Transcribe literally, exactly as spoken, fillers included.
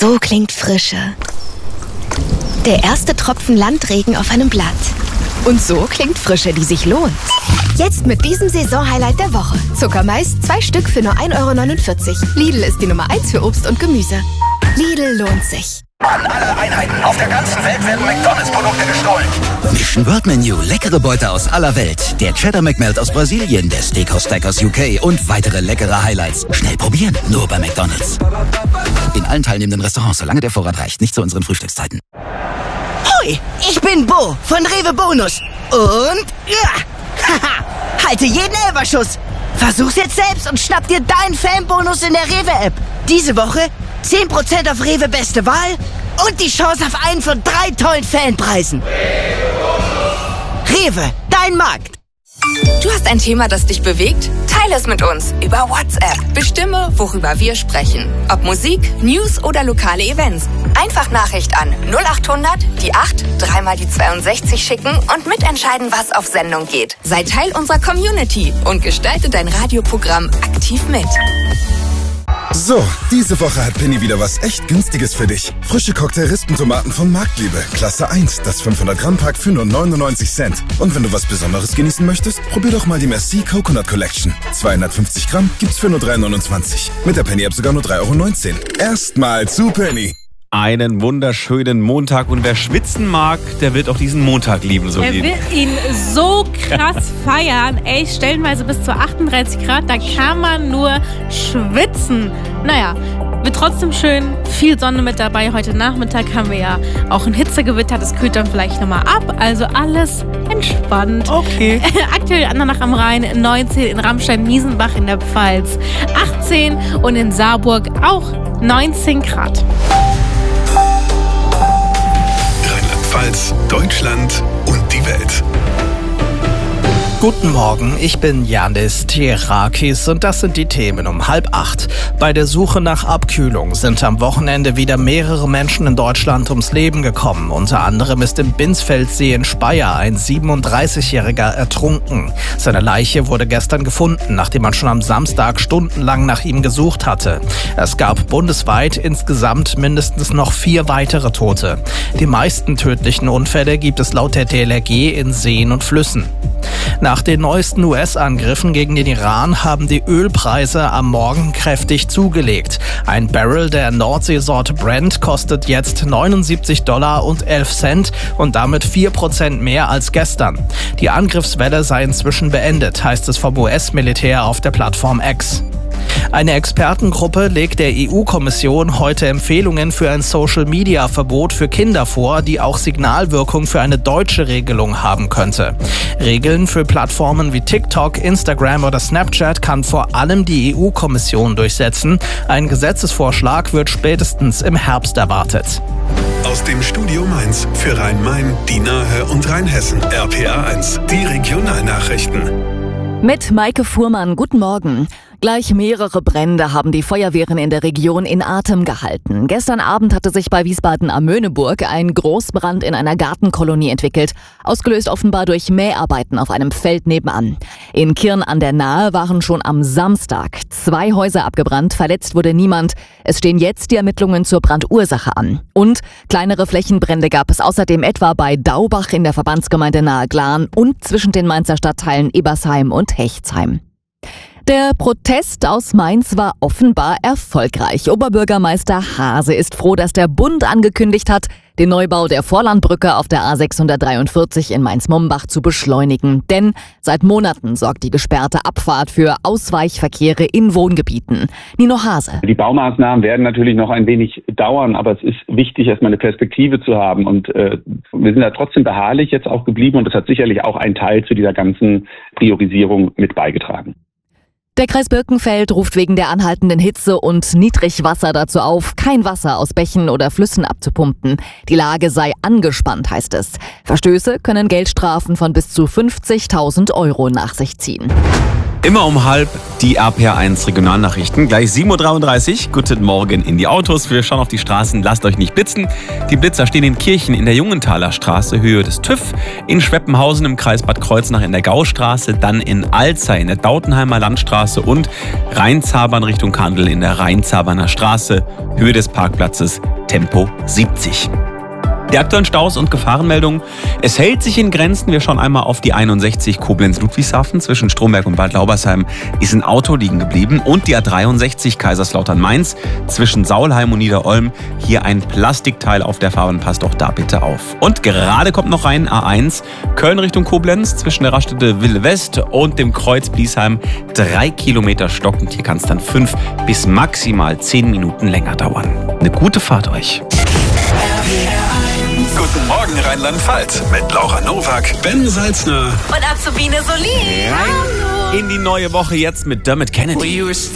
So klingt Frische. Der erste Tropfen Landregen auf einem Blatt. Und so klingt Frische, die sich lohnt. Jetzt mit diesem Saisonhighlight der Woche. Zuckermais, zwei Stück für nur ein Euro neunundvierzig. Lidl ist die Nummer eins für Obst und Gemüse. Lidl lohnt sich. An alle Einheiten auf der ganzen Welt werden McDonalds-Produkte gestohlen. Mission World Menu, leckere Beute aus aller Welt. Der Cheddar McMelt aus Brasilien, der Steakhouse Stack aus U K und weitere leckere Highlights. Schnell probieren, nur bei McDonalds. In allen teilnehmenden Restaurants, solange der Vorrat reicht, nicht zu unseren Frühstückszeiten. Hoi, ich bin Bo von Rewe Bonus. Und ja, haha, halte jeden Elferschuss. Versuch's jetzt selbst und schnapp dir deinen Fanbonus in der Rewe-App. Diese Woche zehn Prozent auf Rewe Beste Wahl und die Chance auf einen von drei tollen Fanpreisen. Rewe, dein Markt. Du hast ein Thema, das dich bewegt? Teile es mit uns über WhatsApp. Bestimme, worüber wir sprechen. Ob Musik, News oder lokale Events. Einfach Nachricht an null acht hundert, die acht, dreimal die zweiundsechzig schicken und mitentscheiden, was auf Sendung geht. Sei Teil unserer Community und gestalte dein Radioprogramm aktiv mit. So, diese Woche hat Penny wieder was echt Günstiges für dich. Frische Cocktail-Rispentomaten von Marktliebe. Klasse eins, das fünfhundert Gramm Pack für nur neunundneunzig Cent. Und wenn du was Besonderes genießen möchtest, probier doch mal die Merci Coconut Collection. zweihundertfünfzig Gramm gibt's für nur drei neunundzwanzig. Mit der Penny-App sogar nur drei Euro neunzehn. Erstmal zu Penny. Einen wunderschönen Montag und wer schwitzen mag, der wird auch diesen Montag lieben. So er will ihn so krass feiern. Ey, stellenweise bis zu achtunddreißig Grad, da kann man nur schwitzen. Naja, wird trotzdem schön, viel Sonne mit dabei. Heute Nachmittag haben wir ja auch ein Hitzegewitter, das kühlt dann vielleicht nochmal ab. Also alles entspannt. Okay. Aktuell Andernach am Rhein neunzehn, in Ramstein-Miesenbach in der Pfalz achtzehn und in Saarburg auch neunzehn Grad. Rheinland-Pfalz, Deutschland und die Welt. Guten Morgen, ich bin Yannis Tierakis und das sind die Themen um halb acht. Bei der Suche nach Abkühlung sind am Wochenende wieder mehrere Menschen in Deutschland ums Leben gekommen. Unter anderem ist im Binsfeldsee in Speyer ein siebenunddreißigjähriger ertrunken. Seine Leiche wurde gestern gefunden, nachdem man schon am Samstag stundenlang nach ihm gesucht hatte. Es gab bundesweit insgesamt mindestens noch vier weitere Tote. Die meisten tödlichen Unfälle gibt es laut der D L R G in Seen und Flüssen. Nach den neuesten U S-Angriffen gegen den Iran haben die Ölpreise am Morgen kräftig zugelegt. Ein Barrel der Nordseesorte Brent kostet jetzt neunundsiebzig Dollar und elf Cent und damit vier Prozent mehr als gestern. Die Angriffswelle sei inzwischen beendet, heißt es vom U S-Militär auf der Plattform X. Eine Expertengruppe legt der E U-Kommission heute Empfehlungen für ein Social-Media-Verbot für Kinder vor, die auch Signalwirkung für eine deutsche Regelung haben könnte. Regeln für Plattformen wie TikTok, Instagram oder Snapchat kann vor allem die E U-Kommission durchsetzen. Ein Gesetzesvorschlag wird spätestens im Herbst erwartet. Aus dem Studio Mainz für Rhein-Main, die Nahe und Rheinhessen. R P A eins, die Regionalnachrichten. Mit Maike Fuhrmann, guten Morgen. Gleich mehrere Brände haben die Feuerwehren in der Region in Atem gehalten. Gestern Abend hatte sich bei Wiesbaden am Möhneburg ein Großbrand in einer Gartenkolonie entwickelt, ausgelöst offenbar durch Mäharbeiten auf einem Feld nebenan. In Kirn an der Nahe waren schon am Samstag zwei Häuser abgebrannt, verletzt wurde niemand. Es stehen jetzt die Ermittlungen zur Brandursache an. Und kleinere Flächenbrände gab es außerdem etwa bei Daubach in der Verbandsgemeinde Nahe Glan und zwischen den Mainzer Stadtteilen Ebersheim und Hechtsheim. Der Protest aus Mainz war offenbar erfolgreich. Oberbürgermeister Haase ist froh, dass der Bund angekündigt hat, den Neubau der Vorlandbrücke auf der A sechshundertdreiundvierzig in Mainz-Mombach zu beschleunigen. Denn seit Monaten sorgt die gesperrte Abfahrt für Ausweichverkehre in Wohngebieten. Nino Haase. Die Baumaßnahmen werden natürlich noch ein wenig dauern, aber es ist wichtig, erstmal eine Perspektive zu haben. Und äh, wir sind da trotzdem beharrlich jetzt auch geblieben und das hat sicherlich auch einen Teil zu dieser ganzen Priorisierung mit beigetragen. Der Kreis Birkenfeld ruft wegen der anhaltenden Hitze und Niedrigwasser dazu auf, kein Wasser aus Bächen oder Flüssen abzupumpen. Die Lage sei angespannt, heißt es. Verstöße können Geldstrafen von bis zu fünfzigtausend Euro nach sich ziehen. Immer um halb die R P R eins Regionalnachrichten. Gleich sieben Uhr dreiunddreißig. Guten Morgen in die Autos. Wir schauen auf die Straßen. Lasst euch nicht blitzen. Die Blitzer stehen in Kirchen in der Jungenthaler Straße, Höhe des TÜV. In Schweppenhausen im Kreis Bad Kreuznach in der Gaustraße. Dann in Alzey in der Dautenheimer Landstraße. Und Rheinzabern Richtung Kandel in der Rheinzaberner Straße. Höhe des Parkplatzes Tempo siebzig. Die aktuellen Staus und Gefahrenmeldungen. Es hält sich in Grenzen. Wir schauen einmal auf die einundsechzig Koblenz-Ludwigshafen. Zwischen Stromberg und Bad Laubersheim ist ein Auto liegen geblieben. Und die A dreiundsechzig Kaiserslautern-Mainz zwischen Saulheim und Niederolm. Hier ein Plastikteil auf der Fahrbahn. Passt auch da bitte auf. Und gerade kommt noch rein A eins Köln Richtung Koblenz zwischen der Raststätte Wille West und dem Kreuz Bliesheim. Drei Kilometer stockend. Hier kann es dann fünf bis maximal zehn Minuten länger dauern. Eine gute Fahrt euch. Guten Morgen Rheinland-Pfalz mit Laura Nowak, Ben Salzner und Azubine Solin. In die neue Woche jetzt mit Dermot Kennedy.